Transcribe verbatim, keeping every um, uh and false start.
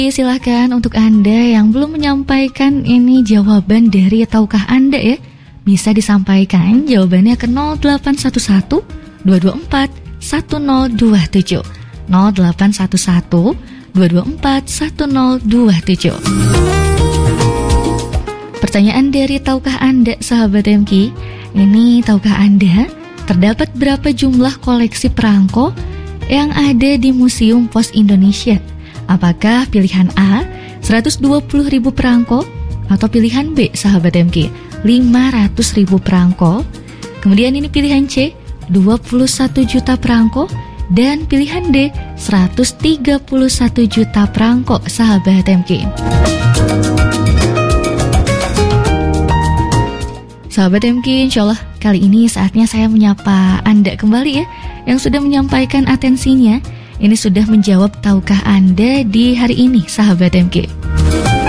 Silahkan untuk Anda yang belum menyampaikan ini jawaban dari tahukah Anda ya, bisa disampaikan jawabannya ke nol delapan satu satu dua dua empat satu nol dua tujuh nol delapan satu satu dua dua empat satu nol dua tujuh. Pertanyaan dari tahukah Anda, sahabat M K? Ini tahukah Anda terdapat berapa jumlah koleksi perangko yang ada di Museum Pos Indonesia? Apakah pilihan A seratus dua puluh ribu perangko atau pilihan B, sahabat M K, lima ratus ribu perangko? Kemudian ini pilihan C, dua puluh satu juta perangko, dan pilihan D, seratus tiga puluh satu juta perangko, sahabat M K. Sahabat M K, insya Allah kali ini saatnya saya menyapa Anda kembali ya, yang sudah menyampaikan atensinya. Ini sudah menjawab tahukah Anda di hari ini, sahabat M K.